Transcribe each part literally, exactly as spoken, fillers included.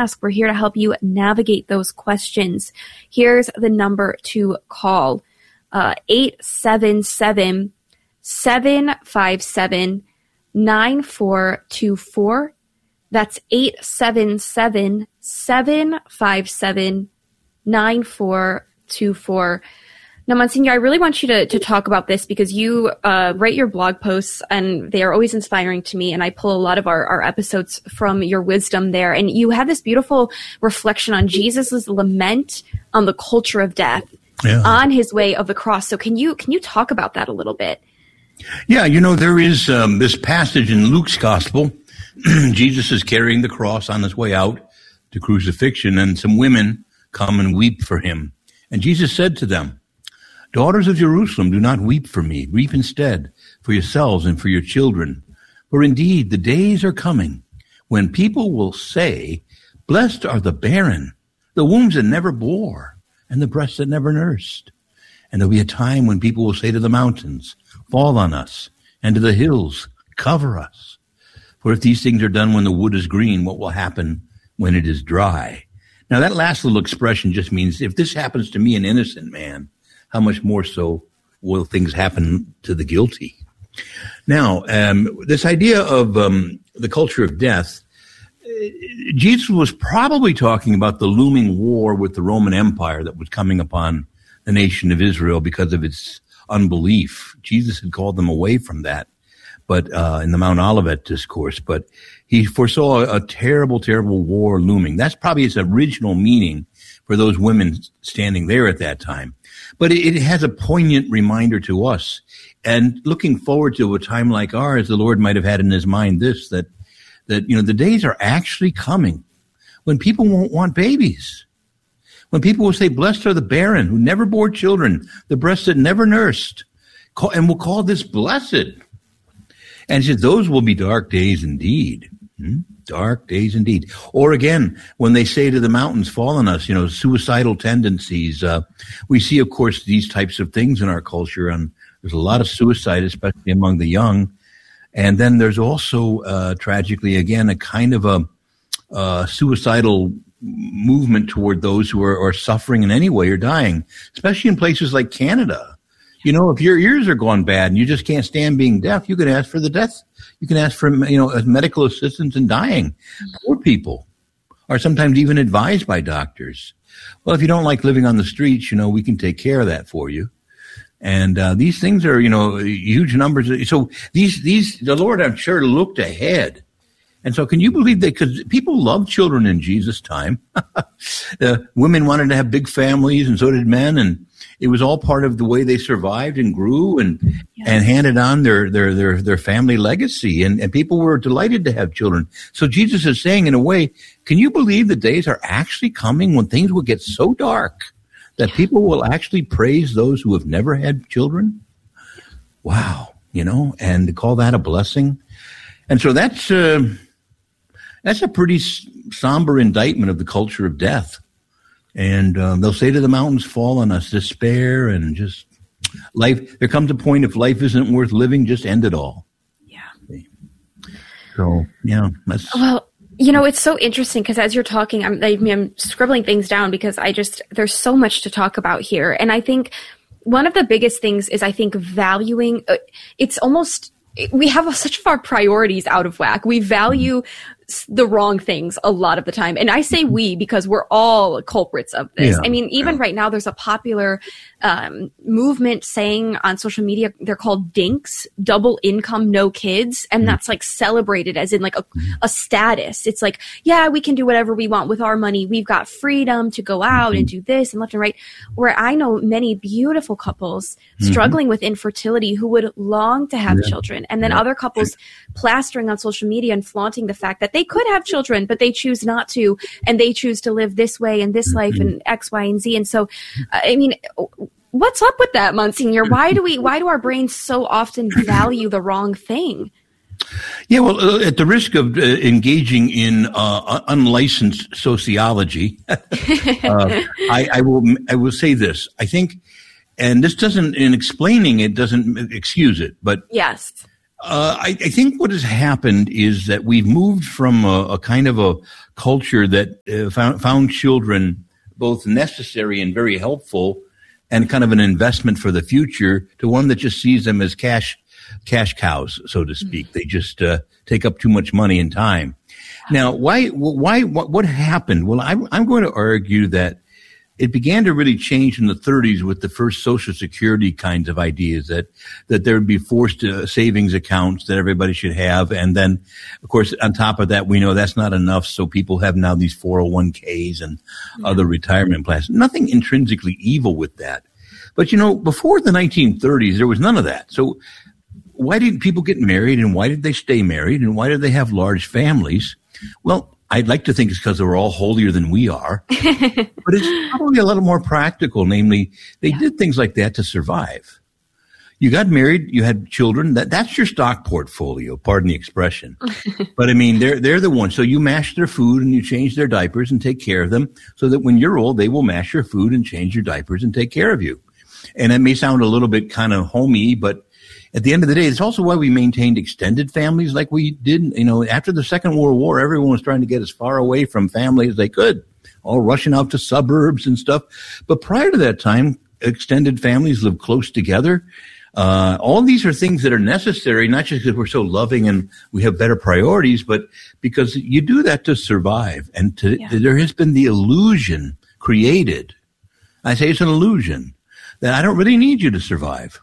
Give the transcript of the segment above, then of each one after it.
ask. We're here to help you navigate those questions. Here's the number to call, uh, eight seven seven, seven five seven, nine four two four. That's eight seven seven, seven five seven, nine four two four. Now, Monsignor, I really want you to, to talk about this because you uh, write your blog posts and they are always inspiring to me. And I pull a lot of our, our episodes from your wisdom there. And you have this beautiful reflection on Jesus's lament on the culture of death, yeah, on his way of the cross. So can you can you talk about that a little bit? Yeah, you know, there is um, this passage in Luke's gospel. Jesus is carrying the cross on his way out to crucifixion, and some women come and weep for him. And Jesus said to them, "Daughters of Jerusalem, do not weep for me. Weep instead for yourselves and for your children. For indeed, the days are coming when people will say, 'Blessed are the barren, the wombs that never bore, and the breasts that never nursed.' And there'll be a time when people will say to the mountains, 'Fall on us,' and to the hills, 'Cover us.' For if these things are done when the wood is green, what will happen when it is dry?" Now, that last little expression just means if this happens to me, an innocent man, how much more so will things happen to the guilty? Now, um, this idea of um, the culture of death, Jesus was probably talking about the looming war with the Roman Empire that was coming upon the nation of Israel because of its unbelief. Jesus had called them away from that, but uh, in the Mount Olivet discourse, but he foresaw a, a terrible, terrible war looming. That's probably his original meaning for those women standing there at that time. But it, it has a poignant reminder to us. And looking forward to a time like ours, the Lord might have had in his mind this, that, that, you know, the days are actually coming when people won't want babies. When people will say, "Blessed are the barren who never bore children, the breasts that never nursed," and we'll call this blessed. And he said, those will be dark days indeed. Hmm? Dark days indeed. Or again, when they say to the mountains, "Fall on us," you know, suicidal tendencies. Uh, we see, of course, these types of things in our culture, and there's a lot of suicide, especially among the young. And then there's also, uh, tragically, again, a kind of a uh, suicidal movement toward those who are, are suffering in any way or dying, especially in places like Canada. You know, if your ears are gone bad and you just can't stand being deaf, you can ask for the death. You can ask for, you know, medical assistance in dying. Poor people are sometimes even advised by doctors. Well, if you don't like living on the streets, you know, we can take care of that for you. And uh, these things are, you know, huge numbers. So these, these, the Lord, I'm sure, looked ahead. And so can you believe that? Because people loved children in Jesus' time. uh, women wanted to have big families, and so did men. And it was all part of the way they survived and grew and, yes. and handed on their, their, their, their family legacy. And, and people were delighted to have children. So Jesus is saying, in a way, can you believe the days are actually coming when things will get so dark that people will actually praise those who have never had children? Wow. You know, and to call that a blessing. And so that's, uh, that's a pretty somber indictment of the culture of death. And um, they'll say to the mountains, "Fall on us," despair, and just life. There comes a point, if life isn't worth living, just end it all. Yeah. So, yeah. That's, well, you know, it's so interesting because as you're talking, I'm, I mean, I'm scribbling things down because I just, there's so much to talk about here. And I think one of the biggest things is, I think, valuing, uh, it's almost, we have such of our priorities out of whack. We value the wrong things a lot of the time. And I say we because we're all culprits of this. Yeah, I mean, even yeah. right now, there's a popular um, movement saying on social media, they're called DINKs, double income, no kids. And mm. that's like celebrated as in like a, a status. It's like, yeah, we can do whatever we want with our money. We've got freedom to go out mm-hmm. and do this and left and right. Where I know many beautiful couples mm-hmm. struggling with infertility who would long to have yeah. children. And then yeah. other couples plastering on social media and flaunting the fact that they could have children, but they choose not to, and they choose to live this way and this life and X, Y, and Z. And so, I mean, what's up with that, Monsignor? Why do we, why do our brains so often value the wrong thing? Yeah, well, uh, at the risk of uh, engaging in uh, unlicensed sociology, uh, I, I will, I will say this. I think, and this doesn't, in explaining it, doesn't excuse it, but yes. Uh, I, I think what has happened is that we've moved from a, a kind of a culture that uh, found, found children both necessary and very helpful and kind of an investment for the future to one that just sees them as cash cash cows, so to speak. Mm-hmm. They just uh, take up too much money and time. Now, why, why, what, what happened? Well, I'm, I'm going to argue that it began to really change in the thirties with the first Social Security kinds of ideas that, that there would be forced uh, savings accounts that everybody should have. And then, of course, on top of that, we know that's not enough. So people have now these four oh one k's and yeah. other retirement plans. Nothing intrinsically evil with that. But, you know, before the nineteen thirties, there was none of that. So why didn't people get married, and why did they stay married, and why did they have large families? Well, I'd like to think it's because they were all holier than we are, but it's probably a little more practical. Namely, they yeah. did things like that to survive. You got married, you had children. That that's your stock portfolio. Pardon the expression, but I mean they're they're the ones. So you mash their food and you change their diapers and take care of them, so that when you're old, they will mash your food and change your diapers and take care of you. And it may sound a little bit kind of homey, but at the end of the day, it's also why we maintained extended families like we did. You know, after the Second World War, everyone was trying to get as far away from family as they could, all rushing out to suburbs and stuff. But prior to that time, extended families lived close together. Uh, all these are things that are necessary, not just because we're so loving and we have better priorities, but because you do that to survive. And to, yeah. there has been the illusion created. I say it's an illusion that I don't really need you to survive.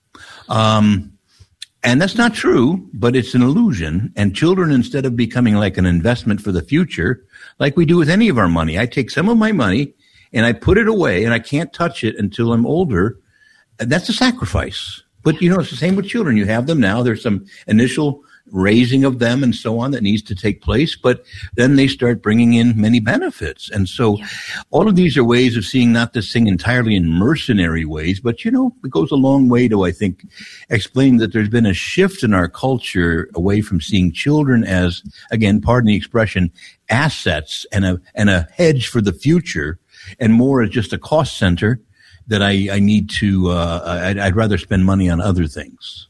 Um, and that's not true, but it's an illusion. And children, instead of becoming like an investment for the future, like we do with any of our money, I take some of my money and I put it away and I can't touch it until I'm older. That's a sacrifice. But, you know, it's the same with children. You have them now. There's some initial raising of them and so on that needs to take place, but then they start bringing in many benefits. And so yeah. all of these are ways of seeing not this thing entirely in mercenary ways, but, you know, it goes a long way to, I think, explain that there's been a shift in our culture away from seeing children as, again, pardon the expression, assets and a, and a hedge for the future, and more as just a cost center that I, I need to, uh, I'd, I'd rather spend money on other things.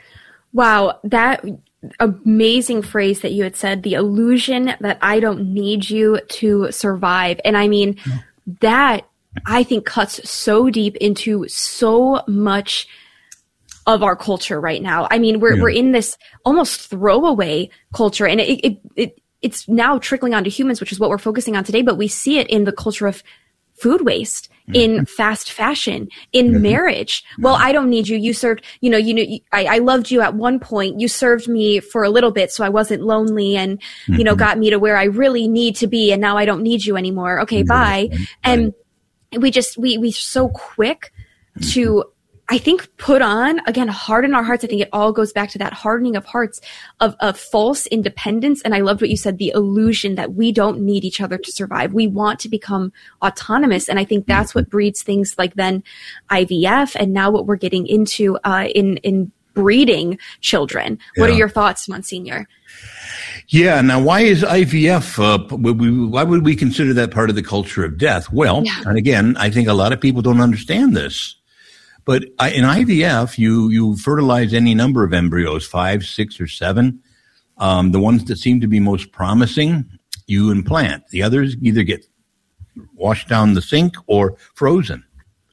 Wow. That, amazing phrase that you had said, the illusion that I don't need you to survive. And I mean, yeah. that I think cuts so deep into so much of our culture right now. I mean, we're, yeah. we're in this almost throwaway culture, and it, it, it, it's now trickling onto humans, which is what we're focusing on today, but we see it in the culture of food waste, in fast fashion, in mm-hmm. marriage. Well, I don't need you. You served, you know, you know, I, I loved you at one point. You served me for a little bit, so I wasn't lonely, and, mm-hmm. you know, got me to where I really need to be. And now I don't need you anymore. Okay, bye. Right. And we just, we, we so quick mm-hmm. to, I think, put on, again, harden our hearts. I think it all goes back to that hardening of hearts of, of false independence. And I loved what you said, the illusion that we don't need each other to survive. We want to become autonomous. And I think that's what breeds things like then I V F, and now what we're getting into uh, in, in breeding children. Yeah. What are your thoughts, Monsignor? Yeah. Now, why is I V F, uh, why would we consider that part of the culture of death? Well, yeah. and again, I think a lot of people don't understand this. But in I V F, you, you fertilize any number of embryos, five, six, or seven. Um, the ones that seem to be most promising, you implant. The others either get washed down the sink or frozen.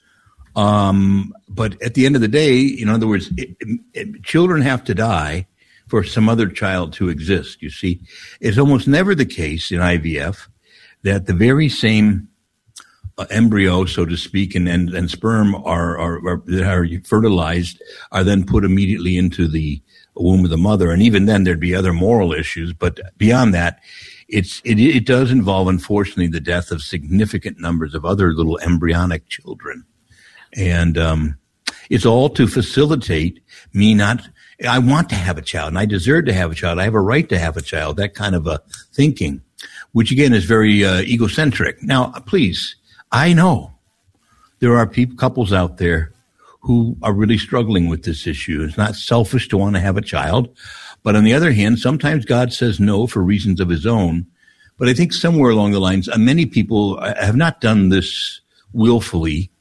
Um, but at the end of the day, in other words, it, it, children have to die for some other child to exist. You see, it's almost never the case in I V F that the very same Uh, embryo, so to speak, and, and, and sperm are, are, are, that are fertilized are then put immediately into the womb of the mother. And even then there'd be other moral issues. But beyond that, it's, it, it does involve, unfortunately, the death of significant numbers of other little embryonic children. And, um, it's all to facilitate me not, I want to have a child and I deserve to have a child. I have a right to have a child, that kind of a thinking, which again is very, uh, egocentric. Now, please, I know there are people, couples out there who are really struggling with this issue. It's not selfish to want to have a child. But on the other hand, sometimes God says no for reasons of his own. But I think somewhere along the lines, uh, many people have not done this willfully.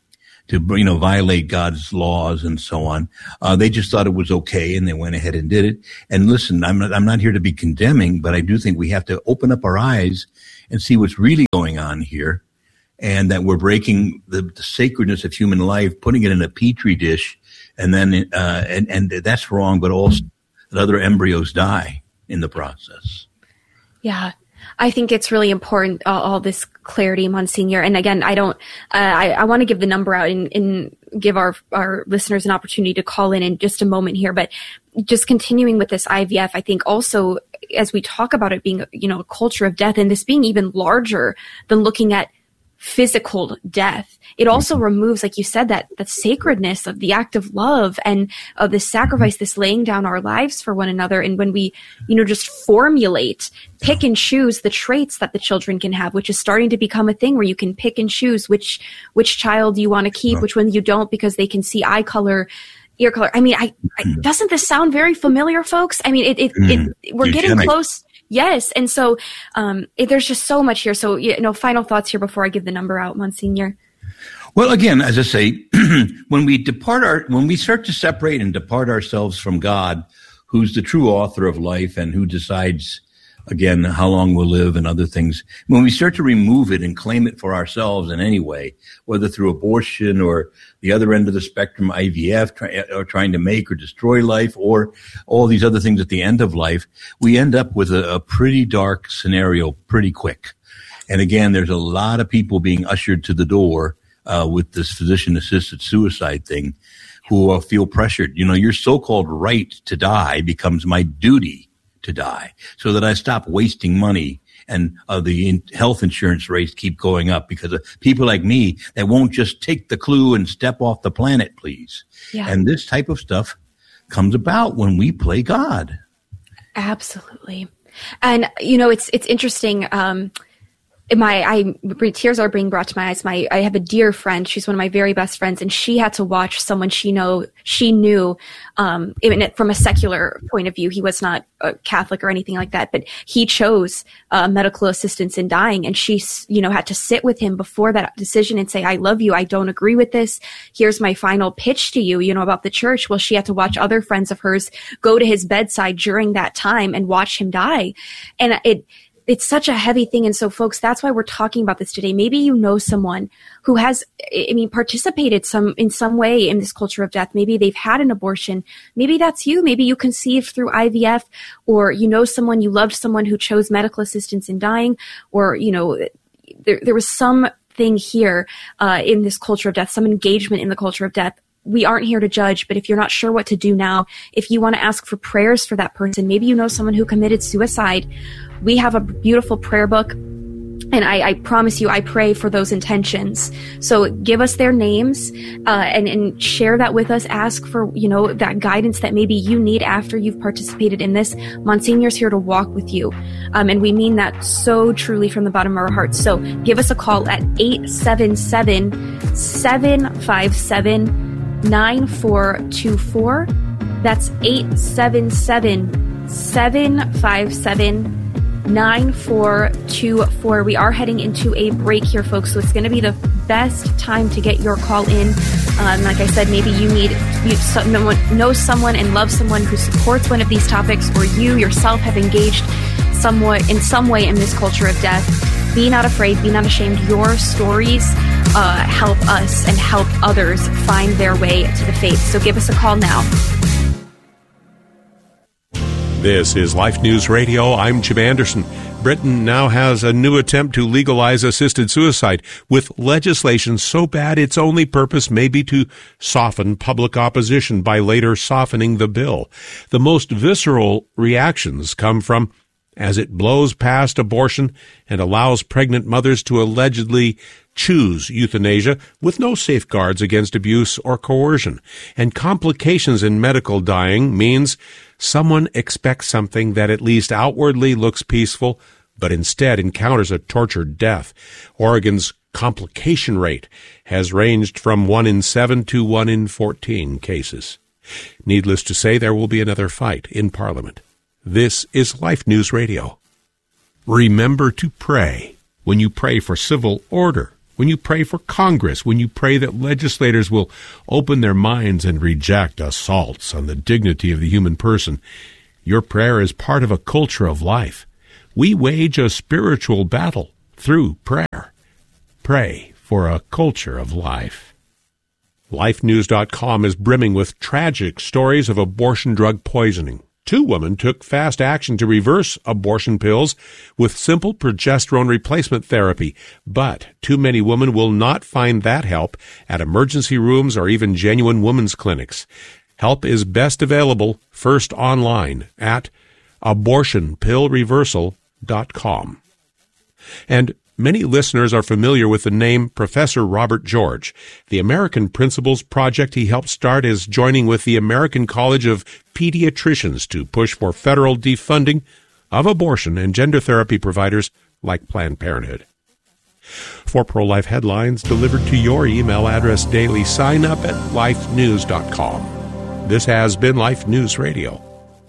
to, you know, violate God's laws and so on. Uh, they just thought it was okay, and they went ahead and did it. And listen, I'm not, I'm not here to be condemning, but I do think we have to open up our eyes and see what's really going on here, and that we're breaking the, the sacredness of human life, putting it in a petri dish, and then, uh, and, and that's wrong, but also that other embryos die in the process. Yeah. I think it's really important, uh, all this clarity, Monsignor. And again, I don't, uh, I, I want to give the number out and, and give our, our listeners an opportunity to call in in just a moment here. But just continuing with this I V F, I think also as we talk about it being, you know, a culture of death, and this being even larger than looking at physical death, it also removes, like you said, that the sacredness of the act of love and of the sacrifice, this laying down our lives for one another. And when we, you know, just formulate, pick and choose the traits that the children can have, which is starting to become a thing where you can pick and choose which which child you want to keep, which one you don't, because they can see eye color, ear color. I mean, I, I doesn't this sound very familiar, folks? I mean, it, it, mm. it we're Eugenic. getting close. Yes. And so um, it, there's just so much here. So, you know, final thoughts here before I give the number out, Monsignor. Well, again, as I say, when we depart our, when we start to separate and depart ourselves from God, who's the true author of life and who decides, again, how long we'll live and other things, when we start to remove it and claim it for ourselves in any way, whether through abortion or the other end of the spectrum, I V F, try, or trying to make or destroy life, or all these other things at the end of life, we end up with a, a pretty dark scenario pretty quick. And again, there's a lot of people being ushered to the door uh, with this physician-assisted suicide thing who uh, feel pressured. You know, your so-called right to die becomes my duty to die, so that I stop wasting money, and uh, the in- health insurance rates keep going up because of people like me that won't just take the clue and step off the planet, please. Yeah. And this type of stuff comes about when we play God. Absolutely. And, you know, it's, it's interesting. Um, My, I, tears are being brought to my eyes. My, I have a dear friend. She's one of my very best friends, and she had to watch someone she know, she knew, um, in, from a secular point of view. He was not a Catholic or anything like that, but he chose, uh, medical assistance in dying. And she, you know, had to sit with him before that decision and say, I love you. I don't agree with this. Here's my final pitch to you, you know, about the church. Well, she had to watch other friends of hers go to his bedside during that time and watch him die. And it, It's such a heavy thing. And so, folks, that's why we're talking about this today. Maybe you know someone who has, I mean, participated some in some way in this culture of death. Maybe they've had an abortion. Maybe that's you. Maybe you conceived through I V F, or you know someone, you loved someone who chose medical assistance in dying, or, you know, there, there was something here uh, in this culture of death, some engagement in the culture of death. We aren't here to judge, but if you're not sure what to do now, if you want to ask for prayers for that person, maybe you know someone who committed suicide, we have a beautiful prayer book, and I, I promise you, I pray for those intentions. So give us their names, uh, and, and share that with us. Ask for, you know, that guidance that maybe you need after you've participated in this. Monsignor's here to walk with you. Um, and we mean that so truly from the bottom of our hearts. So give us a call at eight seven seven, seven five seven, nine four two four. That's eight seven seven, seven five seven, nine four two four. We are heading into a break here, folks, so it's going to be the best time to get your call in. Um, like I said, maybe you need you so, know, know someone and love someone who supports one of these topics, or you yourself have engaged somewhat in some way in this culture of death. Be not afraid. Be not ashamed. Your stories uh, help us and help others find their way to the faith. So give us a call now. This is Life News Radio. I'm Jim Anderson. Britain now has a new attempt to legalize assisted suicide, with legislation so bad its only purpose may be to soften public opposition by later softening the bill. The most visceral reactions come from as it blows past abortion and allows pregnant mothers to allegedly choose euthanasia with no safeguards against abuse or coercion. And complications in medical dying means someone expects something that at least outwardly looks peaceful, but instead encounters a tortured death. Oregon's complication rate has ranged from one in seven to one in fourteen cases. Needless to say, there will be another fight in Parliament. This is Life News Radio. Remember to pray when you pray for civil order. when you pray for Congress, when you pray that legislators will open their minds and reject assaults on the dignity of the human person, your prayer is part of a culture of life. We wage a spiritual battle through prayer. Pray for a culture of life. Life News dot com is brimming with tragic stories of abortion drug poisoning. Two women took fast action to reverse abortion pills with simple progesterone replacement therapy, but too many women will not find that help at emergency rooms or even genuine women's clinics. Help is best available first online at abortion pill reversal dot com. And many listeners are familiar with the name Professor Robert George. The American Principles Project he helped start is joining with the American College of Pediatricians to push for federal defunding of abortion and gender therapy providers like Planned Parenthood. For pro-life headlines delivered to your email address daily, sign up at life news dot com. This has been Life News Radio.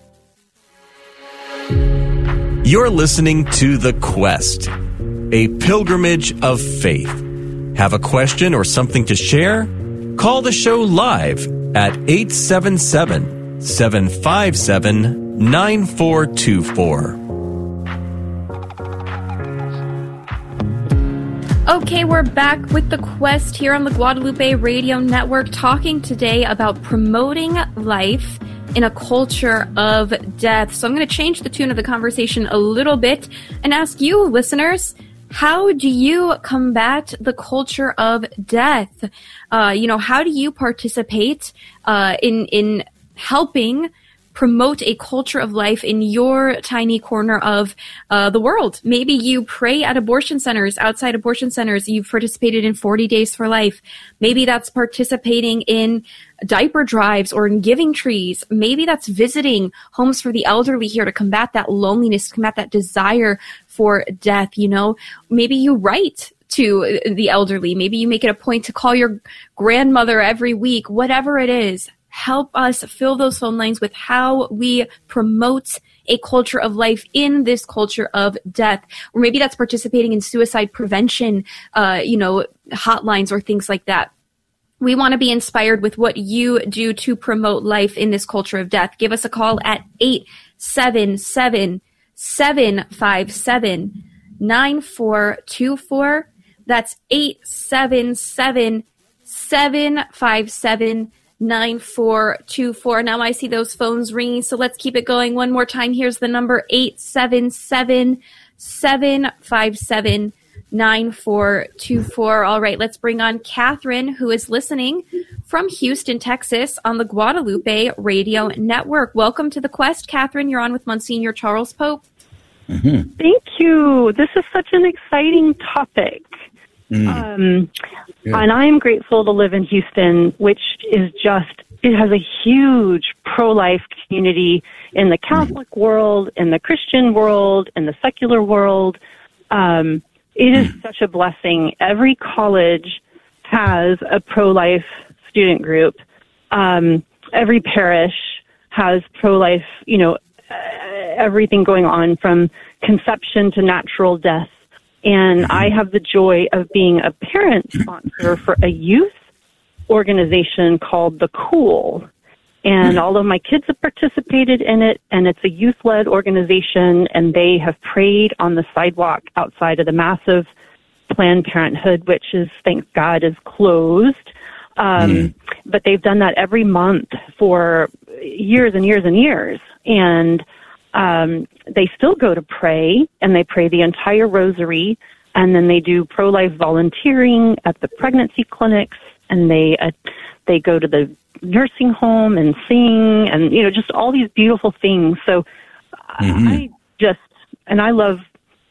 You're listening to The Quest, a pilgrimage of faith. Have a question or something to share? Call the show live at eight seven seven, seven five seven, nine four two four. Okay, we're back with The Quest here on the Guadalupe Radio Network, talking today about promoting life in a culture of death. So I'm going to change the tune of the conversation a little bit and ask you, listeners, how do you combat the culture of death? Uh, you know, how do you participate uh, in in helping promote a culture of life in your tiny corner of uh, the world? Maybe you pray at abortion centers, outside abortion centers. You've participated in forty days for life. Maybe that's participating in diaper drives or in giving trees. Maybe that's visiting homes for the elderly here to combat that loneliness, to combat that desire for death. You know, maybe you write to the elderly. Maybe you make it a point to call your grandmother every week. Whatever it is, help us fill those phone lines with how we promote a culture of life in this culture of death. Or maybe that's participating in suicide prevention, uh, you know, hotlines or things like that. We want to be inspired with what you do to promote life in this culture of death. Give us a call at eight seven seven, seven five seven, nine four two four. That's eight seven seven, seven five seven, nine four two four. Now I see those phones ringing, so let's keep it going. One more time. Here's the number, eight seven seven, seven five seven, nine four two four. All right, let's bring on Catherine, who is listening from Houston, Texas, on the Guadalupe Radio Network. Welcome to The Quest, Catherine. You're on with Monsignor Charles Pope. Mm-hmm. Thank you. This is such an exciting topic. Mm. Um, yeah. And I am grateful to live in Houston, which is just, it has a huge pro-life community in the Catholic mm. world, in the Christian world, in the secular world. Um, it is mm. such a blessing. Every college has a pro-life student group. Um, every parish has pro-life, you know, everything going on from conception to natural death. And I have the joy of being a parent sponsor for a youth organization called The Cool. And all of my kids have participated in it, and it's a youth-led organization, and they have prayed on the sidewalk outside of the massive Planned Parenthood, which is, thank God, is closed. Um, mm. But they've done that every month for years and years and years. And Um, they still go to pray, and they pray the entire rosary, and then they do pro-life volunteering at the pregnancy clinics, and they uh, they go to the nursing home and sing, and, you know, just all these beautiful things. So mm-hmm. I just, and I love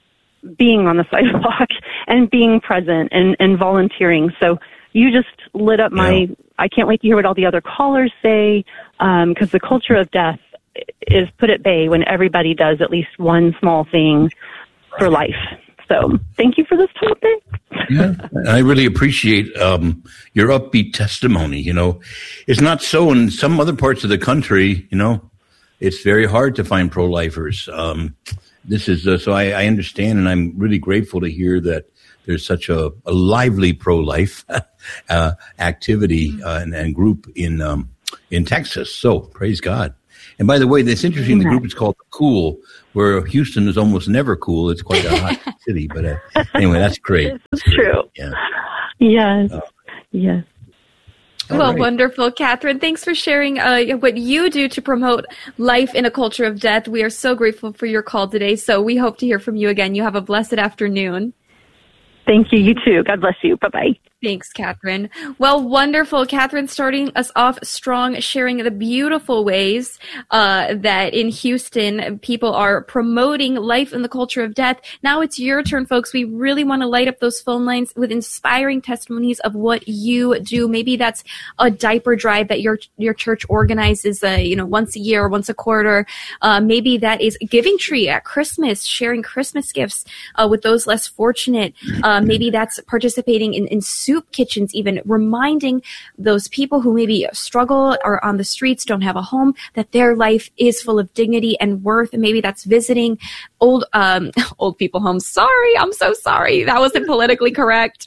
being on the sidewalk and being present and, and volunteering. So you just lit up my, yeah. I can't wait to hear what all the other callers say, um, because the culture of death is put at bay when everybody does at least one small thing for life. So thank you for this topic. Yeah, I really appreciate um, your upbeat testimony. You know, it's not so in some other parts of the country. You know, it's very hard to find pro-lifers. Um, this is uh, so I, I understand, and I'm really grateful to hear that there's such a, a lively pro-life uh, activity uh, and, and group in um, in Texas. So praise God. And by the way, that's interesting. The group is called Cool, where Houston is almost never cool. It's quite a hot city. But uh, anyway, that's great. It's true. Yeah. Yes. Uh, yes. All well, right. Wonderful, Catherine. Thanks for sharing uh, what you do to promote life in a culture of death. We are so grateful for your call today. So we hope to hear from you again. You have a blessed afternoon. Thank you. You too. God bless you. Bye-bye. Thanks, Catherine. Well, wonderful. Catherine starting us off strong, sharing the beautiful ways uh, that in Houston, people are promoting life in the culture of death. Now it's your turn, folks. We really want to light up those phone lines with inspiring testimonies of what you do. Maybe that's a diaper drive that your your church organizes, uh, you know, once a year or once a quarter. Uh, maybe that is Giving Tree at Christmas, sharing Christmas gifts uh, with those less fortunate. Uh, maybe that's participating in, in soup kitchens, even reminding those people who maybe struggle or on the streets, don't have a home, that their life is full of dignity and worth. And maybe that's visiting old um, old people homes. Sorry, I'm so sorry. That wasn't politically correct.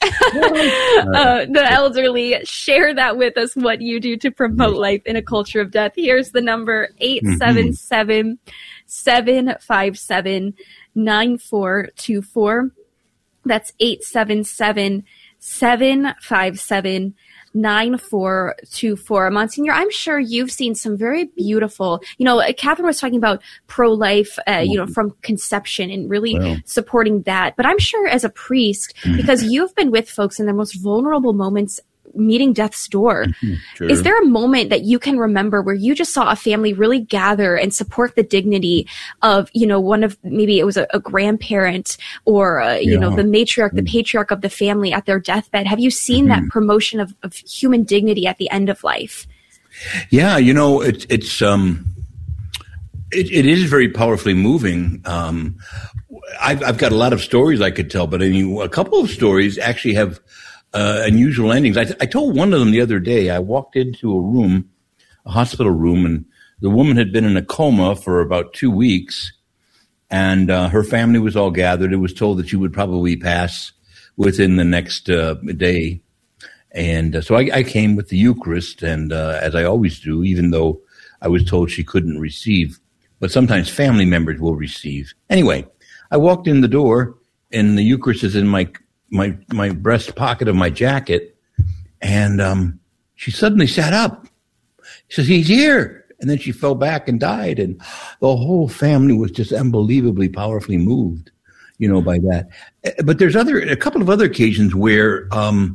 uh, the elderly, share that with us, what you do to promote life in a culture of death. Here's the number, eight seven seven, seven five seven, nine four two four. That's eight seven seven, seven five seven, nine four two four. Monsignor, I'm sure you've seen some very beautiful, you know, Catherine was talking about pro-life, uh, you know, from conception and really wow. supporting that. But I'm sure as a priest, because you've been with folks in their most vulnerable moments, meeting death's door. Mm-hmm. Sure. Is there a moment that you can remember where you just saw a family really gather and support the dignity of, you know, one of, maybe it was a, a grandparent or, uh, you yeah. know, the matriarch, the patriarch of the family at their deathbed? Have you seen mm-hmm. that promotion of, of human dignity at the end of life? Yeah, you know, it's, it's, um, it, it is very powerfully moving. Um, I've, I've got a lot of stories I could tell, but I mean, a couple of stories actually have Uh, unusual endings. I, I told one of them the other day. I walked into a room, a hospital room, and the woman had been in a coma for about two weeks, and uh, her family was all gathered. It was told that she would probably pass within the next uh, day. And uh, so I, I came with the Eucharist, and uh, as I always do, even though I was told she couldn't receive, but sometimes family members will receive. Anyway, I walked in the door, and the Eucharist is in my my my breast pocket of my jacket, and um, she suddenly sat up. She says, "He's here." And then she fell back and died, and the whole family was just unbelievably powerfully moved, you know, by that. But there's other a couple of other occasions where um,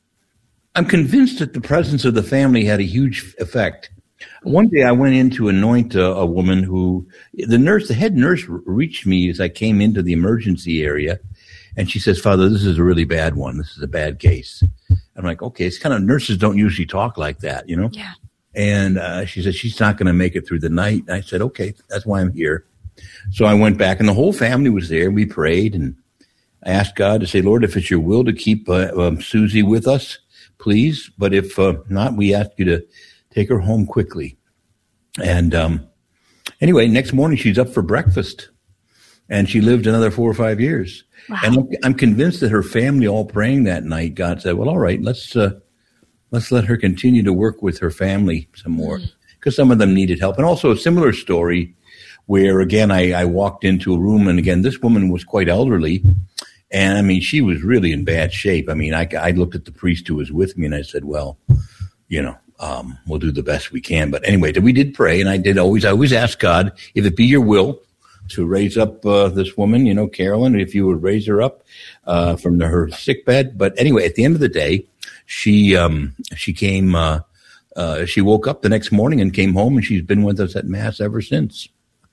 I'm convinced that the presence of the family had a huge effect. One day I went in to anoint a, a woman who, the nurse, the head nurse reached me as I came into the emergency area. And she says, "Father, this is a really bad one. This is a bad case." I'm like, okay, it's kind of, nurses don't usually talk like that, you know? Yeah. And uh, she said, "She's not going to make it through the night." And I said, "Okay, that's why I'm here." So I went back, and the whole family was there. We prayed, and I asked God to say, "Lord, if it's your will to keep uh, um, Susie with us, please. But if uh, not, we ask you to take her home quickly." And um, anyway, next morning she's up for breakfast, and she lived another four or five years. Wow. And I'm convinced that her family, all praying that night, God said, "Well, all right, let's uh, let's let her continue to work with her family some more," because mm. some of them needed help. And also a similar story where, again, I, I walked into a room, and again, this woman was quite elderly, and I mean, she was really in bad shape. I mean, I, I looked at the priest who was with me, and I said, "Well, you know, um, we'll do the best we can." But anyway, we did pray, and I did always, I always ask God, if it be your will to raise up uh, this woman, you know, Carolyn, if you would raise her up uh, from the, her sick bed. But anyway, at the end of the day, she um, she came, uh, uh, she woke up the next morning and came home, and she's been with us at Mass ever since.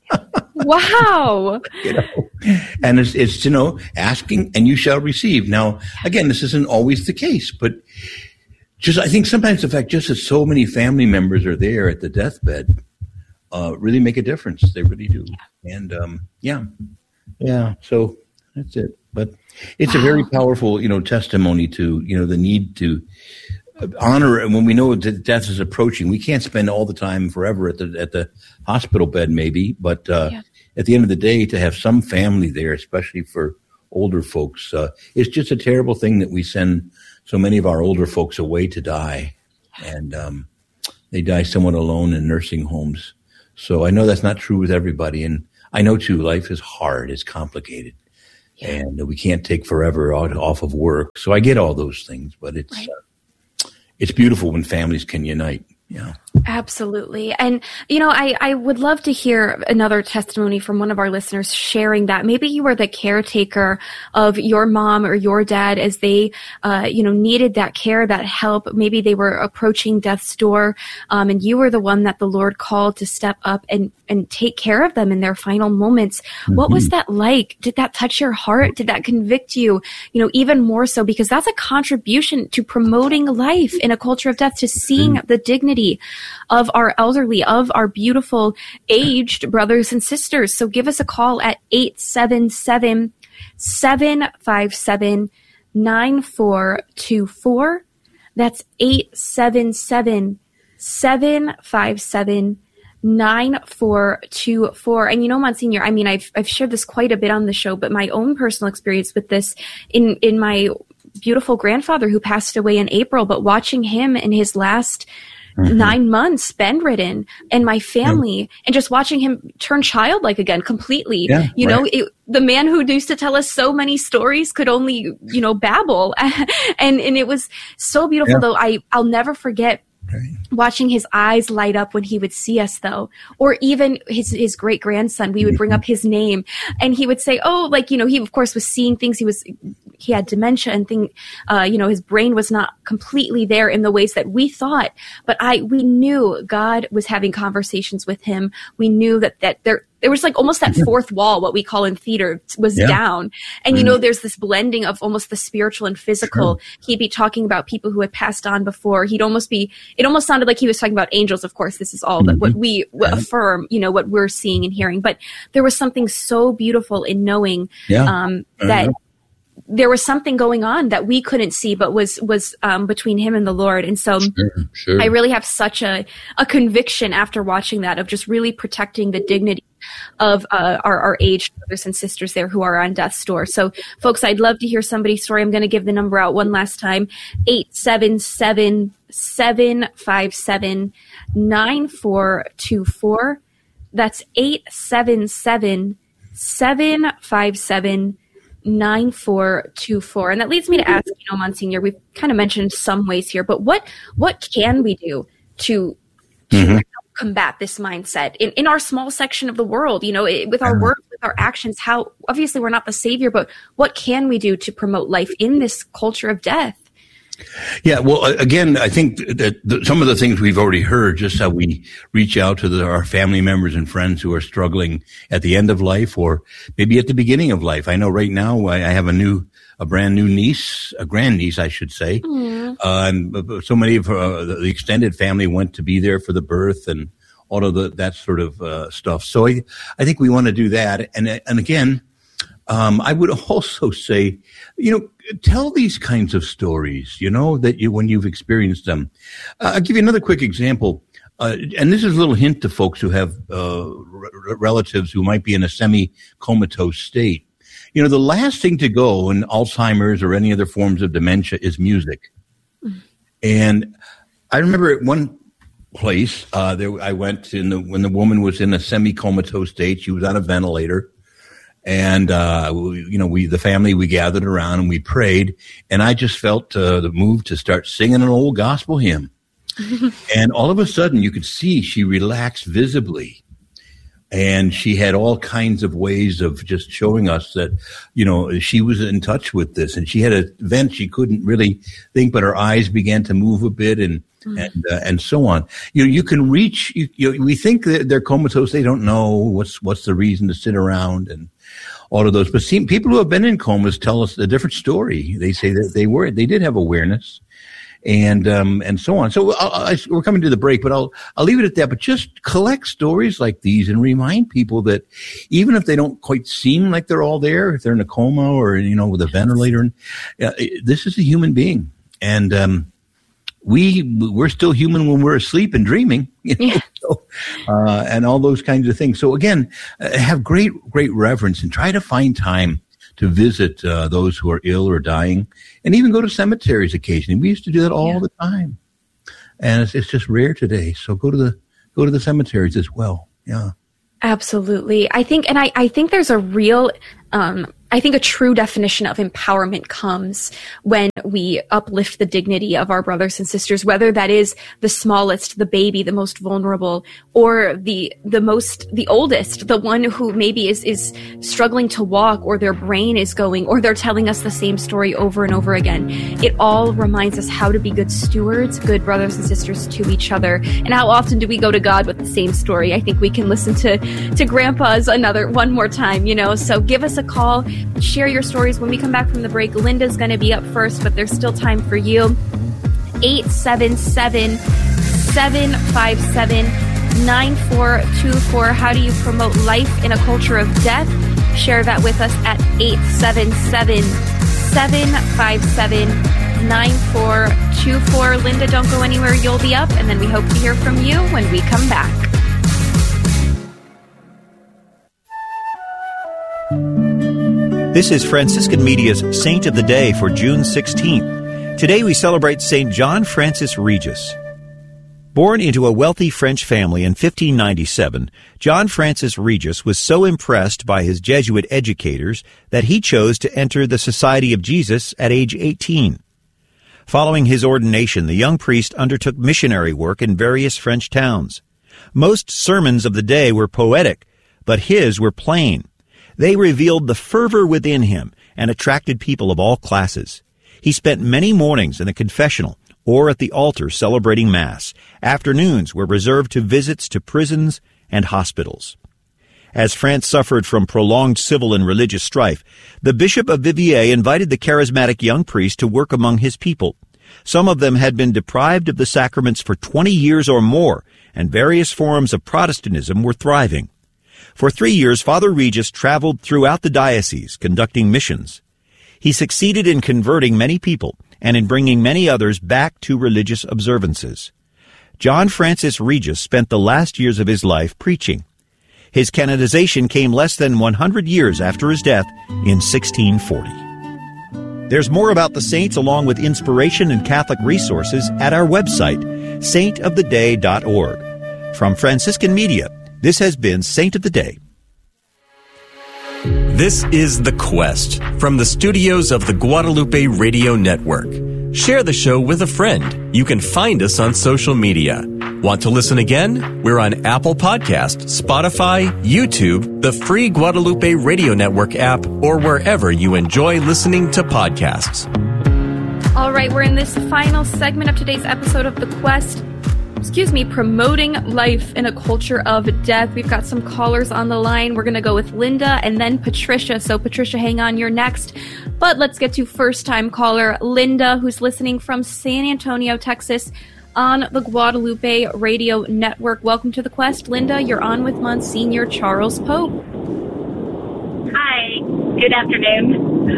Wow. You know, and it's, it's, you know, asking and you shall receive. Now, again, this isn't always the case, but just, I think sometimes the fact just that so many family members are there at the deathbed uh, really make a difference. They really do. And, um, yeah, yeah. So that's it. But it's wow. a very powerful, you know, testimony to, you know, the need to honor. And when we know that death is approaching, we can't spend all the time forever at the, at the hospital bed, maybe, but, uh, yeah. at the end of the day, to have some family there, especially for older folks. Uh, it's just a terrible thing that we send so many of our older folks away to die, and um, they die somewhat alone in nursing homes. So I know that's not true with everybody, and I know too, life is hard, it's complicated, yeah. and we can't take forever out, off of work. So I get all those things, but it's right. uh, it's beautiful when families can unite. Yeah. Absolutely. And, you know, I, I would love to hear another testimony from one of our listeners sharing that. Maybe you were the caretaker of your mom or your dad as they, uh, you know, needed that care, that help. Maybe they were approaching death's door, um, and you were the one that the Lord called to step up and, and take care of them in their final moments. Mm-hmm. What was that like? Did that touch your heart? Did that convict you, you know, even more so? Because that's a contribution to promoting life in a culture of death, to seeing mm-hmm. the dignity of our elderly, of our beautiful aged brothers and sisters. So give us a call at eight seven seven, seven five seven, nine four two four. That's eight seven seven, seven five seven, nine four two four. And you know, Monsignor, I mean, I've I've shared this quite a bit on the show, but my own personal experience with this in in my beautiful grandfather who passed away in April, but watching him in his last Mm-hmm. nine months bedridden, and my family, yeah. and just watching him turn childlike again completely. Yeah, you right. know, it, the man who used to tell us so many stories could only, you know, babble. and and it was so beautiful, yeah. though. I, I'll never forget right. watching his eyes light up when he would see us, though. Or even his, his great-grandson, we would bring up his name, and he would say, oh, like, you know, he, of course, was seeing things. He was... He had dementia and thing, uh, you know, his brain was not completely there in the ways that we thought. But I, we knew God was having conversations with him. We knew that, that there, there was like almost that fourth wall, what we call in theater, was yeah. down. And, you know, there's this blending of almost the spiritual and physical. Sure. He'd be talking about people who had passed on before. He'd almost be, it almost sounded like he was talking about angels. Of course, this is all mm-hmm. what we yeah. affirm, you know, what we're seeing and hearing. But there was something so beautiful in knowing yeah. um, that uh-huh. there was something going on that we couldn't see, but was was um, between him and the Lord. And so sure, sure. I really have such a, a conviction after watching that of just really protecting the dignity of uh, our, our aged brothers and sisters there who are on death's door. So, folks, I'd love to hear somebody's story. I'm going to give the number out one last time, eight seven seven, seven five seven, nine four two four. That's eight seven seven, seven five seven, nine four two four. And that leads me to ask, you know, Monsignor, we've kind of mentioned some ways here, but what what can we do to, to mm-hmm. combat this mindset in, in our small section of the world, you know, it, with our work, with our actions? How, obviously we're not the savior, but what can we do to promote life in this culture of death? Yeah, well, again, I think that the, some of the things we've already heard, just how we reach out to the, our family members and friends who are struggling at the end of life or maybe at the beginning of life. I know right now I, I have a new, a brand new niece, a grandniece, I should say. Mm. Uh, and so many of uh, the extended family went to be there for the birth and all of the, that sort of uh, stuff. So I, I think we want to do that. And, and again, Um, I would also say, you know, tell these kinds of stories, you know, that you, when you've experienced them. Uh, I'll give you another quick example. Uh, and this is a little hint to folks who have, uh, r- relatives who might be in a semi-comatose state. You know, the last thing to go in Alzheimer's or any other forms of dementia is music. Mm. And I remember at one place, uh, there, I went in the, when the woman was in a semi-comatose state, she was on a ventilator. And, uh, we, you know, we, the family, we gathered around and we prayed, and I just felt, uh, the move to start singing an old gospel hymn. And all of a sudden you could see she relaxed visibly, and she had all kinds of ways of just showing us that, you know, she was in touch with this, and she had an event she couldn't really think, but her eyes began to move a bit and, mm. and, uh, and so on. You know, you can reach, you, you, we think that they're comatose. They don't know what's, what's the reason to sit around and all of those. But see, people who have been in comas tell us a different story. They say that they were, they did have awareness, and um, and so on. So I'll, I, we're coming to the break, but I'll I'll leave it at that. But just collect stories like these and remind people that even if they don't quite seem like they're all there, if they're in a coma or, you know, with a ventilator, uh, this is a human being, and um, we we're still human when we're asleep and dreaming, you know, yeah. so, uh, and all those kinds of things. So again, uh, have great great reverence and try to find time to visit uh, those who are ill or dying, and even go to cemeteries occasionally. We used to do that all yeah. the time, and it's, it's just rare today. So go to the go to the cemeteries as well. Yeah, absolutely. I think, and I, I think there's a real. Um, I think a true definition of empowerment comes when we uplift the dignity of our brothers and sisters, whether that is the smallest, the baby, the most vulnerable, or the the most the oldest, the one who maybe is is struggling to walk, or their brain is going, or they're telling us the same story over and over again. It all reminds us how to be good stewards, good brothers and sisters to each other. And how often do we go to God with the same story? I think we can listen to to Grandpa's another one more time, you know. So give us a call. Share your stories. When we come back from the break, Linda's going to be up first, but there's still time for you. eight seven seven, seven five seven, nine four two four. How do you promote life in a culture of death? Share that with us at eight seven seven, seven five seven, nine four two four. Linda, don't go anywhere. You'll be up, and then we hope to hear from you when we come back. This is Franciscan Media's Saint of the Day for June sixteenth. Today we celebrate Saint John Francis Regis. Born into a wealthy French family in fifteen ninety-seven, John Francis Regis was so impressed by his Jesuit educators that he chose to enter the Society of Jesus at age eighteen. Following his ordination, the young priest undertook missionary work in various French towns. Most sermons of the day were poetic, but his were plain. They revealed the fervor within him and attracted people of all classes. He spent many mornings in the confessional or at the altar celebrating Mass. Afternoons were reserved to visits to prisons and hospitals. As France suffered from prolonged civil and religious strife, the Bishop of Viviers invited the charismatic young priest to work among his people. Some of them had been deprived of the sacraments for twenty years or more, and various forms of Protestantism were thriving. For three years, Father Regis traveled throughout the diocese, conducting missions. He succeeded in converting many people and in bringing many others back to religious observances. John Francis Regis spent the last years of his life preaching. His canonization came less than one hundred years after his death in sixteen forty. There's more about the saints along with inspiration and Catholic resources at our website, saint of the day dot org. From Franciscan Media, this has been Saint of the Day. This is The Quest from the studios of the Guadalupe Radio Network. Share the show with a friend. You can find us on social media. Want to listen again? We're on Apple Podcasts, Spotify, YouTube, the free Guadalupe Radio Network app, or wherever you enjoy listening to podcasts. All right, we're in this final segment of today's episode of The Quest. Excuse me, promoting life in a culture of death. We've got some callers on the line. We're going to go with Linda and then Patricia. So Patricia, hang on, you're next. But let's get to first-time caller Linda, who's listening from San Antonio, Texas, on the Guadalupe Radio Network. Welcome to The Quest. Linda, you're on with Monsignor Charles Pope. Hi, good afternoon.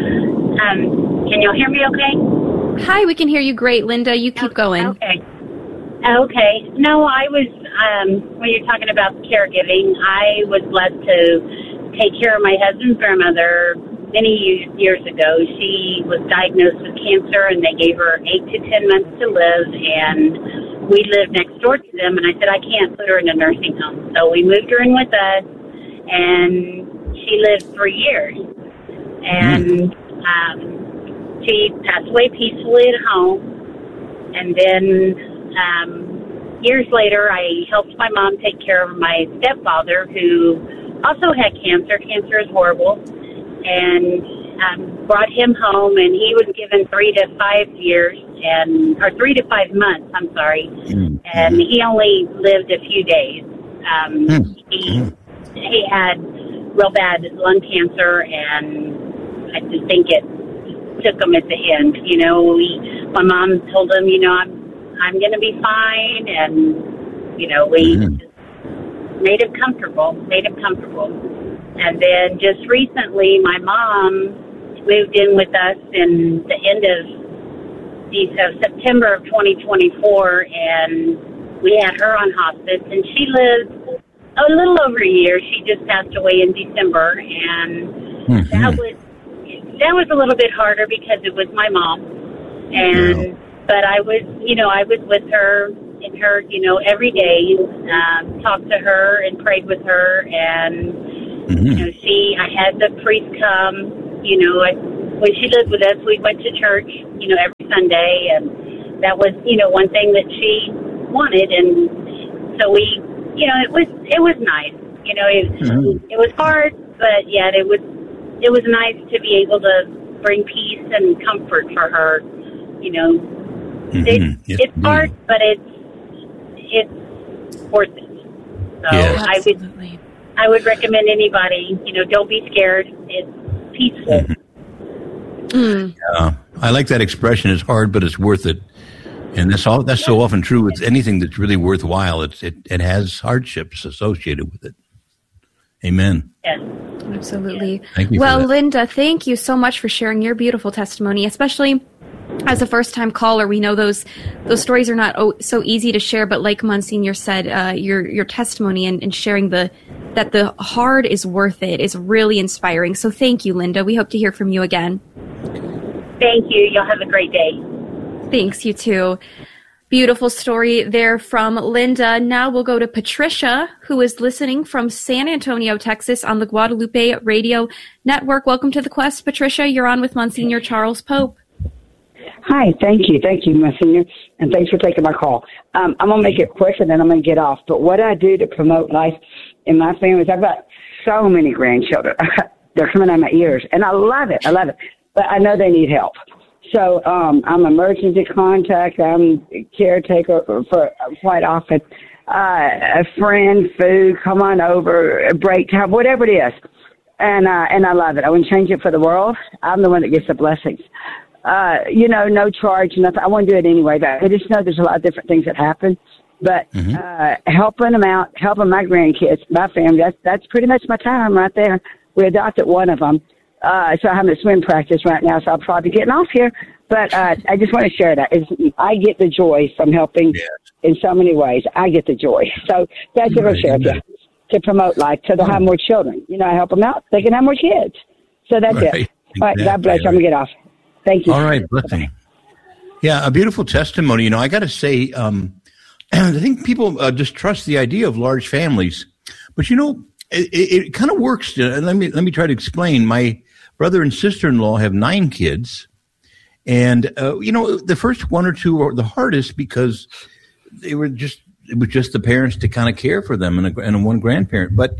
Um, can you hear me okay? Hi, we can hear you great, Linda. You keep going. Okay. Okay. No, I was, um, when you're talking about caregiving, I was blessed to take care of my husband's grandmother many years ago. She was diagnosed with cancer, and they gave her eight to ten months to live, and we lived next door to them, and I said, I can't put her in a nursing home. So we moved her in with us, and she lived three years. And um, she passed away peacefully at home, and then Um, years later, I helped my mom take care of my stepfather, who also had cancer. Cancer is horrible. And um, brought him home, and he was given three to five years, and or three to five months, I'm sorry. Mm-hmm. And he only lived a few days. Um, mm-hmm. He he had real bad lung cancer, and I just think it took him at the end. You know, we, my mom told him, you know, I'm I'm going to be fine, and, you know, we mm-hmm. just made him comfortable, made him comfortable. And then just recently, my mom moved in with us in the end of, the, of September of twenty twenty-four, and we had her on hospice, and she lived a little over a year. She just passed away in December, and mm-hmm. that was, that was a little bit harder because it was my mom. And, yeah. but I was, you know, I was with her in her, you know, every day, um, talked to her and prayed with her. And, mm-hmm. you know, she, I had the priest come, you know, I, when she lived with us, we went to church, you know, every Sunday. And that was, you know, one thing that she wanted. And so we, you know, it was, it was nice. You know, it, mm-hmm. it was hard, but yet it was, it was nice to be able to bring peace and comfort for her. You know, mm-hmm. it, yes, it's hard, mm-hmm. but it's, it's worth it. So yes. I would, I would recommend anybody, you know, don't be scared. It's peaceful. Mm-hmm. Mm. Uh, I like that expression. It's hard, but it's worth it. And that's all. That's so often true with anything that's really worthwhile. It's, it, it has hardships associated with it. Amen. Yes. Absolutely. Thank you. Well, Linda, thank you so much for sharing your beautiful testimony, especially as a first-time caller. We know those those stories are not oh, so easy to share, but like Monsignor said, uh, your your testimony and, and sharing the that the hard is worth it is really inspiring. So thank you, Linda. We hope to hear from you again. Thank you. Y'all have a great day. Thanks, you too. Beautiful story there from Linda. Now we'll go to Patricia, who is listening from San Antonio, Texas on the Guadalupe Radio Network. Welcome to the Quest, Patricia. You're on with Monsignor Charles Pope. Hi, thank you. Thank you, Monsignor, and thanks for taking my call. Um, I'm going to make it quick and then I'm going to get off. But what I do to promote life in my family is I've got so many grandchildren. They're coming out of my ears, and I love it. I love it. But I know they need help. So um, I'm emergency contact. I'm caretaker for, for quite often. Uh, a friend, food, come on over, break time, whatever it is. And uh, and I love it. I wouldn't change it for the world. I'm the one that gets the blessings. Uh, you know, no charge, nothing. I want to do it anyway. But I just know there's a lot of different things that happen. But mm-hmm. uh, helping them out, helping my grandkids, my family, that's, that's pretty much my time right there. We adopted one of them. Uh, so I'm at swim practice right now, so I'll probably be getting off here. But uh, I just want to share that. It's, I get the joy from helping yes. in so many ways. I get the joy. So that's what I share with you, to promote life, so they'll have more children. You know, I help them out. They can have more kids. So that's right. it. Exactly. All right, God bless you. I'm going to get off. Thank you. All right, blessing. Yeah, a beautiful testimony. You know, I got to say, um, I think people uh, distrust the idea of large families. But, you know, it, it, it kind of works. Uh, let me let me try to explain. My brother and sister-in-law have nine kids. And, uh, you know, the first one or two are the hardest because they were just, it was just the parents to kind of care for them and, a, and a one grandparent. But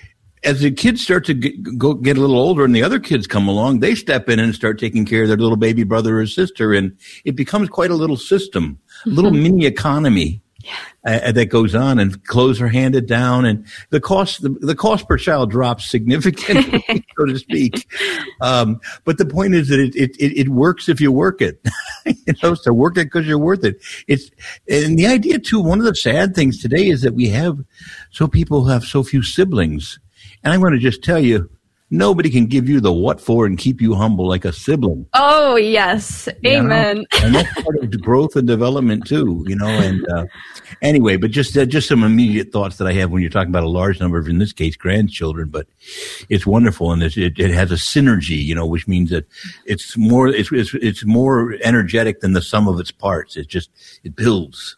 as the kids start to get, go, get a little older and the other kids come along, they step in and start taking care of their little baby brother or sister. And it becomes quite a little system, a little mm-hmm. mini economy. Yeah. Uh, that goes on, and clothes are handed down, and the cost the, the cost per child drops significantly, so to speak. Um, but the point is that it, it, it works if you work it. You know, so work it because you're worth it. It's and the idea too. One of the sad things today is that we have so people have so few siblings, and I'm going to just tell you. Nobody can give you the what for and keep you humble like a sibling. Oh, yes. Amen. You know? And that's part of growth and development too, you know, and uh, anyway, but just uh, just some immediate thoughts that I have when you're talking about a large number of, in this case, grandchildren, but it's wonderful. And it, it has a synergy, you know, which means that it's more, it's, it's, it's more energetic than the sum of its parts. It just, it builds.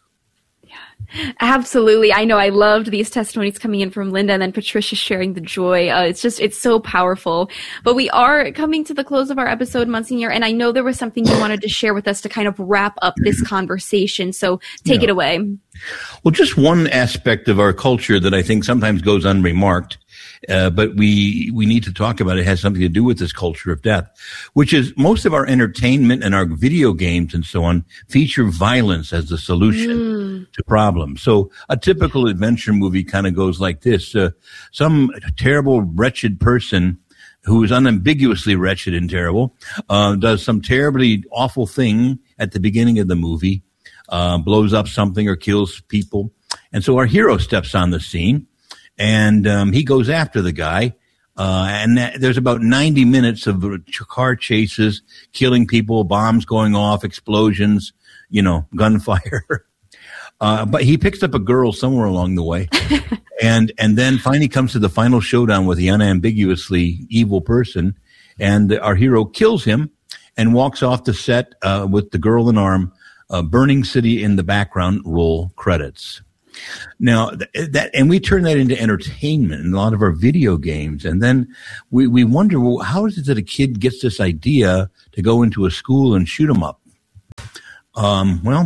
Absolutely. I know I loved these testimonies coming in from Linda and then Patricia sharing the joy. Uh, it's just, it's so powerful. But we are coming to the close of our episode, Monsignor, and I know there was something you wanted to share with us to kind of wrap up this conversation. So take yeah. it away. Well, just one aspect of our culture that I think sometimes goes unremarked, uh, but we we need to talk about it, has something to do with this culture of death, which is most of our entertainment and our video games and so on feature violence as the solution mm. to problems. So a typical adventure movie kind of goes like this. Uh, some terrible, wretched person who is unambiguously wretched and terrible uh, does some terribly awful thing at the beginning of the movie, uh, blows up something or kills people. And so our hero steps on the scene. And um, he goes after the guy, uh, and that, there's about ninety minutes of car chases, killing people, bombs going off, explosions, you know, gunfire. uh, but he picks up a girl somewhere along the way, and and then finally comes to the final showdown with the unambiguously evil person, and our hero kills him and walks off the set uh, with the girl in arm, uh, burning city in the background, roll credits. Now th- that, and we turn that into entertainment in a lot of our video games. And then we, we wonder, well, how is it that a kid gets this idea to go into a school and shoot them up? Um, well,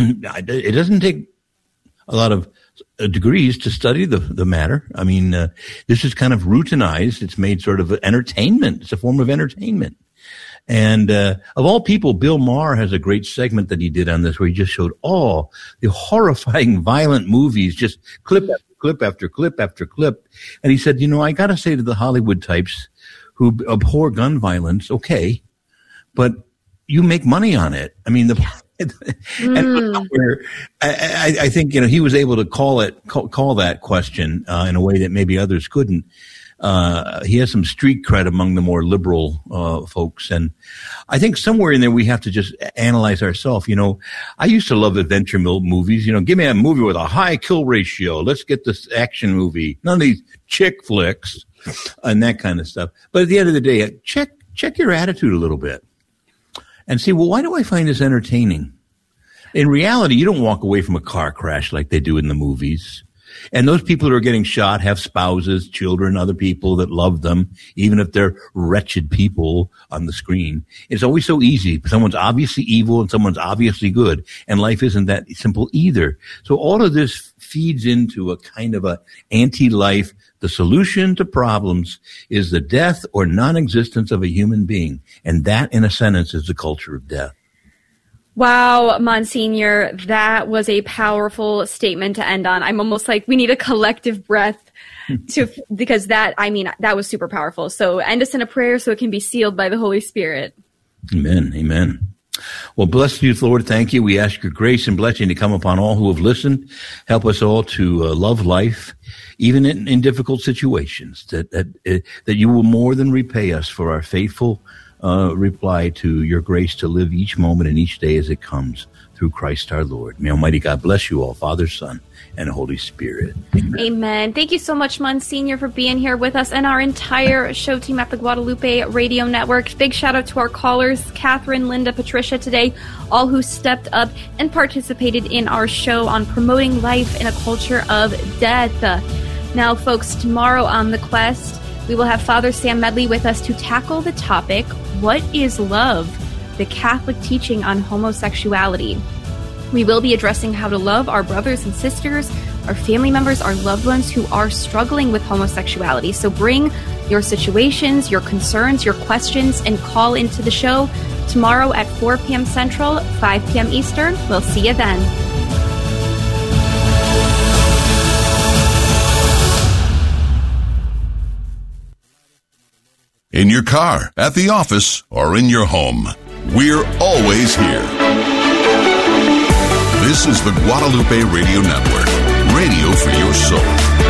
it doesn't take a lot of uh, degrees to study the, the matter. I mean, uh, this is kind of routinized. It's made sort of entertainment. It's a form of entertainment. And uh, of all people, Bill Maher has a great segment that he did on this where he just showed all the horrifying, violent movies, just clip after clip after clip after clip. And he said, you know, I got to say to the Hollywood types who abhor gun violence, okay, but you make money on it. I mean, the mm. and where I, I, I think, you know, he was able to call it, call, call that question uh, in a way that maybe others couldn't. Uh, he has some street cred among the more liberal, uh, folks. And I think somewhere in there we have to just analyze ourselves. You know, I used to love adventure movies. You know, give me a movie with a high kill ratio. Let's get this action movie. None of these chick flicks and that kind of stuff. But at the end of the day, check, check your attitude a little bit and see, well, why do I find this entertaining? In reality, you don't walk away from a car crash like they do in the movies. And those people who are getting shot have spouses, children, other people that love them, even if they're wretched people on the screen. It's always so easy. Someone's obviously evil and someone's obviously good. And life isn't that simple either. So all of this feeds into a kind of a anti-life. The solution to problems is the death or non-existence of a human being. And that, in a sentence, is the culture of death. Wow, Monsignor, that was a powerful statement to end on. I'm almost like we need a collective breath to, because that, I mean, that was super powerful. So end us in a prayer so it can be sealed by the Holy Spirit. Amen. Amen. Well, bless you, Lord. Thank you. We ask your grace and blessing to come upon all who have listened. Help us all to uh, love life, even in, in difficult situations, that, that, uh, that you will more than repay us for our faithful Uh, reply to your grace to live each moment and each day as it comes through Christ our Lord. May Almighty God bless you all, Father, Son, and Holy Spirit. Amen. Amen. Thank you so much, Monsignor, for being here with us and our entire show team at the Guadalupe Radio Network. Big shout out to our callers, Catherine, Linda, Patricia today, all who stepped up and participated in our show on promoting life in a culture of death. Now, folks, tomorrow on The Quest, we will have Father Sam Medley with us to tackle the topic, what is love? The Catholic teaching on homosexuality. We will be addressing how to love our brothers and sisters, our family members, our loved ones who are struggling with homosexuality. So bring your situations, your concerns, your questions, and call into the show tomorrow at four p.m. Central, five p.m. Eastern. We'll see you then. In your car, at the office, or in your home, we're always here. This is the Guadalupe Radio Network, radio for your soul.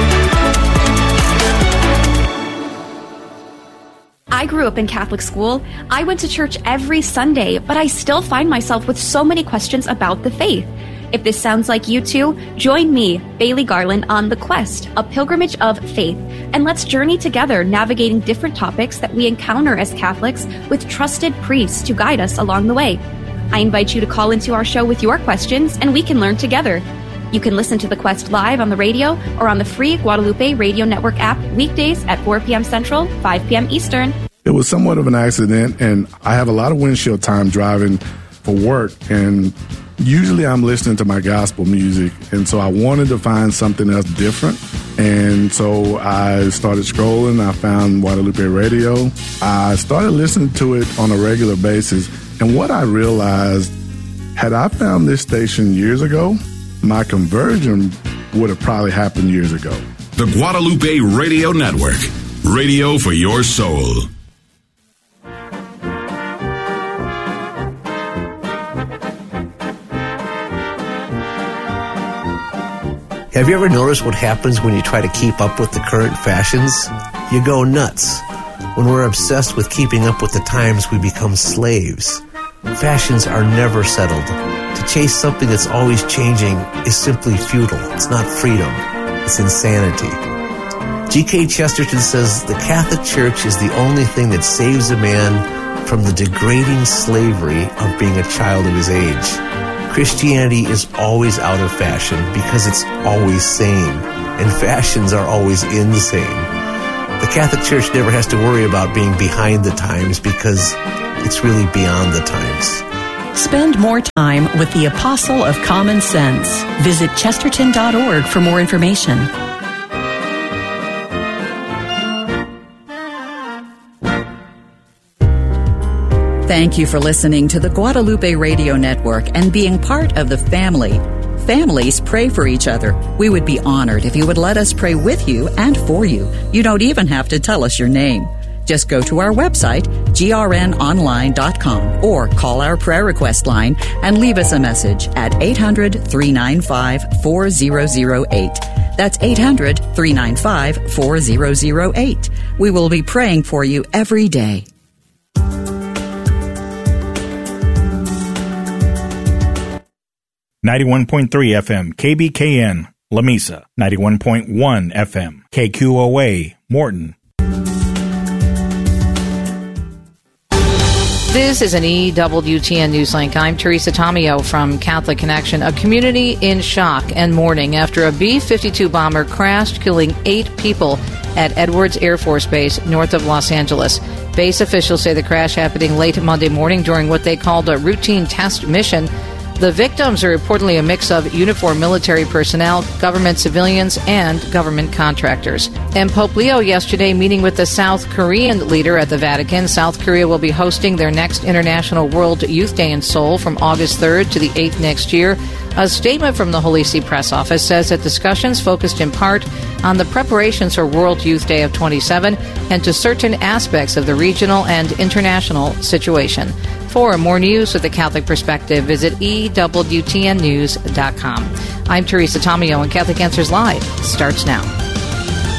I grew up in Catholic school. I went to church every Sunday, but I still find myself with so many questions about the faith. If this sounds like you too, join me, Bailey Garland, on The Quest, a pilgrimage of faith, and let's journey together navigating different topics that we encounter as Catholics with trusted priests to guide us along the way. I invite you to call into our show with your questions, and we can learn together. You can listen to The Quest live on the radio or on the free Guadalupe Radio Network app weekdays at four p.m. Central, five p.m. Eastern. It was somewhat of an accident, and I have a lot of windshield time driving for work, and usually I'm listening to my gospel music, and so I wanted to find something else different. And so I started scrolling. I found Guadalupe Radio. I started listening to it on a regular basis. And what I realized, had I found this station years ago, my conversion would have probably happened years ago. The Guadalupe Radio Network, radio for your soul. Have you ever noticed what happens when you try to keep up with the current fashions? You go nuts. When we're obsessed with keeping up with the times, we become slaves. Fashions are never settled. To chase something that's always changing is simply futile. It's not freedom. It's insanity. G K Chesterton says the Catholic Church is the only thing that saves a man from the degrading slavery of being a child of his age. Christianity is always out of fashion because it's always sane, and fashions are always insane. The Catholic Church never has to worry about being behind the times because it's really beyond the times. Spend more time with the Apostle of Common Sense. Visit chesterton dot org for more information. Thank you for listening to the Guadalupe Radio Network and being part of the family. Families pray for each other. We would be honored if you would let us pray with you and for you. You don't even have to tell us your name. Just go to our website, G R N online dot com, or call our prayer request line and leave us a message at eight hundred, three nine five, four zero zero eight. That's eight hundred, three nine five, four zero zero eight. We will be praying for you every day. ninety-one point three F M, K B K N, Lamesa. ninety-one point one F M, K Q O A, Morton. This is an E W T N Newslink. I'm Teresa Tomeo from Catholic Connection. A community in shock and mourning after a B fifty-two bomber crashed, killing eight people at Edwards Air Force Base north of Los Angeles. Base officials say the crash happening late Monday morning during what they called a routine test mission. The victims are reportedly a mix of uniformed military personnel, government civilians, and government contractors. And Pope Leo yesterday meeting with the South Korean leader at the Vatican. South Korea will be hosting their next International World Youth Day in Seoul from August third to the eighth next year. A statement from the Holy See Press Office says that discussions focused in part on the preparations for World Youth Day of twenty-seven and to certain aspects of the regional and international situation. For more news with a Catholic perspective, visit E W T N news dot com. I'm Teresa Tomeo, and Catholic Answers Live starts now.